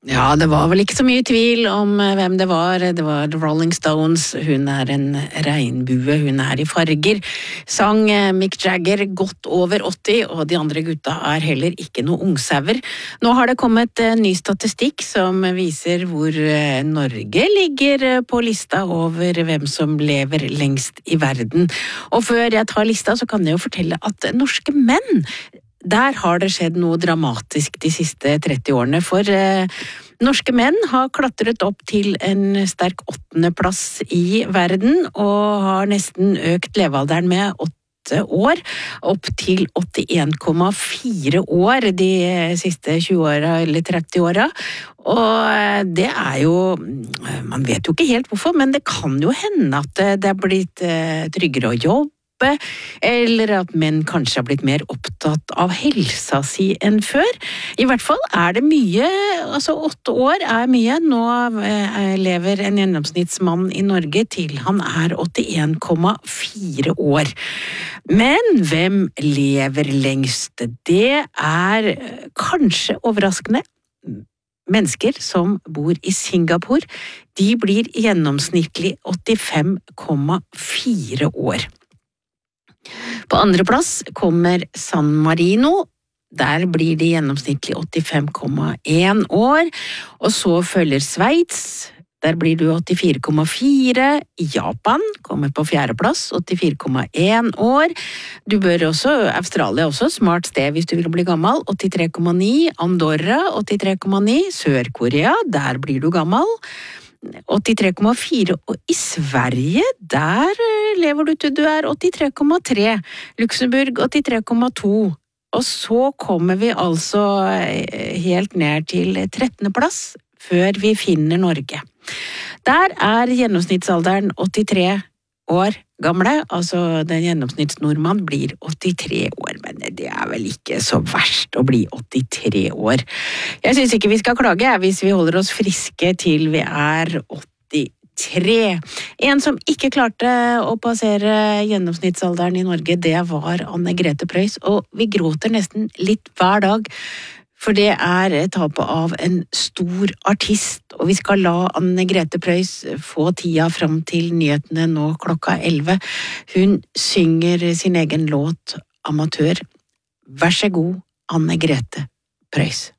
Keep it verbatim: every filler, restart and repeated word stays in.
Ja, det var vel ikke så mye tvil om hvem det var. Det var The Rolling Stones. Hun er en regnbue, hun er i farger. Sang Mick Jagger godt over åtti, og de andre gutta er heller ikke noe ungsauer. Nå har det kommet ny statistikk som viser hvor Norge ligger på lista over hvem som lever lengst i verden. Og før jeg tar lista, så kan jeg jo fortelle at norske menn, der har det skjedd noe dramatisk de siste tretti årene, for eh, norske menn har klatret opp til en sterk åttende plass i verden, og har nesten økt levealderen med åtte år, opp til åttien komma fire år de siste tjue åra eller tretti åra. Og det er jo, man vet jo ikke helt hvorfor, men det kan jo hende at det er blitt eh, tryggere å jobbe, eller at menn kanskje har blitt mer opptatt av helsa si enn før. I hvert fall er det mye, altså åtte år er mye. Nå lever en gjennomsnittsmann i Norge til han er åttien komma fire år. Men hvem lever lengst? Det er kanskje overraskende. Mennesker som bor i Singapore, de blir gjennomsnittlig åttifem komma fire år. På andre plass kommer San Marino, der blir de gjennomsnittlig åttifem komma en år, og så følger Sveits, der blir du åttifire komma fire, Japan kommer på fjerde plass, åttifire komma en år, du bør også, Australia også, smart sted hvis du vil bli gammel, åttitre komma ni, Andorra åttitre komma ni, Sør-Korea, der blir du gammel, åttitre komma fire, og i Sverige, der lever du til du er åttitre komma tre, Luxembourg åttitre komma to, og så kommer vi altså helt ned til trettende plass før vi finner Norge. Der er gjennomsnittsalderen åttitre år gamle, altså den gjennomsnittsnordmann blir åttitre år, men det er vel ikke så verst å bli åttitre år. Jeg synes ikke vi skal klage hvis vi holder oss friske til vi er åttitre. En som ikke klarte å passere gjennomsnittsalderen i Norge, det var Anne Grete Preus, og vi gråter nesten litt hver dag, for det er tapet av en stor artist, og vi skal la Anne Grete Preus få tida fram til nyhetene nå klokka elleve. Hun synger sin egen låt Amatør. Vær så god, Anne Grete Preus.